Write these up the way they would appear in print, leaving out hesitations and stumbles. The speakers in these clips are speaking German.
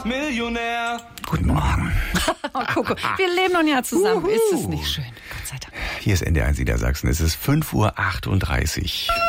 Millionär. Guten Morgen. Oh, Coco, wir leben noch ein Jahr zusammen. Ist es nicht schön? Gott sei Dank. Hier ist NDR1 Niedersachsen. Es ist 5:38 Uhr.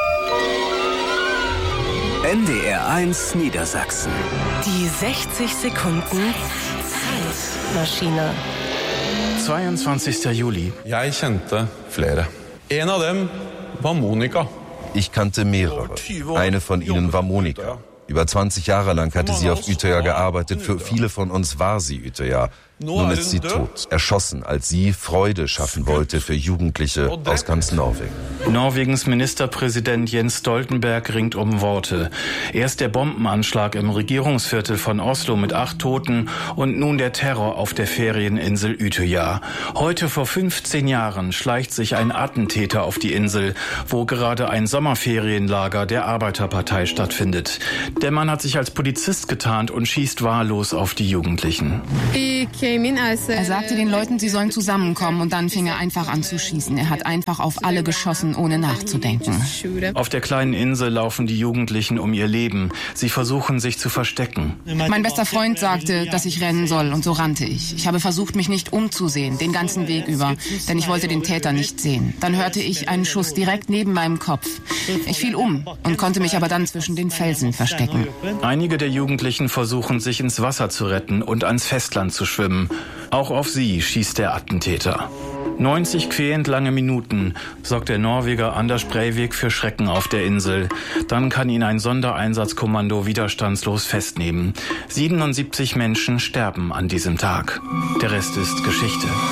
NDR1 Niedersachsen. Die 60 Sekunden Zeitmaschine. 22. Juli. Jeg kjente flere. En av dem war Monika. Ich kannte mehrere. Eine von ihnen war Monika. Über 20 Jahre lang hatte sie auf Utøya gearbeitet. Für viele von uns war sie Utøya. Nun ist sie tot, erschossen, als sie Freude schaffen wollte für Jugendliche aus ganz Norwegen. Norwegens Ministerpräsident Jens Stoltenberg ringt um Worte. Erst der Bombenanschlag im Regierungsviertel von Oslo mit 8 Toten und nun der Terror auf der Ferieninsel Utøya. Heute vor 15 Jahren schleicht sich ein Attentäter auf die Insel, wo gerade ein Sommerferienlager der Arbeiterpartei stattfindet. Der Mann hat sich als Polizist getarnt und schießt wahllos auf die Jugendlichen. Er sagte den Leuten, sie sollen zusammenkommen, und dann fing er einfach an zu schießen. Er hat einfach auf alle geschossen, ohne nachzudenken. Auf der kleinen Insel laufen die Jugendlichen um ihr Leben. Sie versuchen, sich zu verstecken. Mein bester Freund sagte, dass ich rennen soll, und so rannte ich. Ich habe versucht, mich nicht umzusehen, den ganzen Weg über, denn ich wollte den Täter nicht sehen. Dann hörte ich einen Schuss direkt neben meinem Kopf. Ich fiel um und konnte mich aber dann zwischen den Felsen verstecken. Einige der Jugendlichen versuchen, sich ins Wasser zu retten und ans Festland zu schwimmen. Auch auf sie schießt der Attentäter. 90 quälend lange Minuten sorgt der Norweger Anders Breivik für Schrecken auf der Insel. Dann kann ihn ein Sondereinsatzkommando widerstandslos festnehmen. 77 Menschen sterben an diesem Tag. Der Rest ist Geschichte.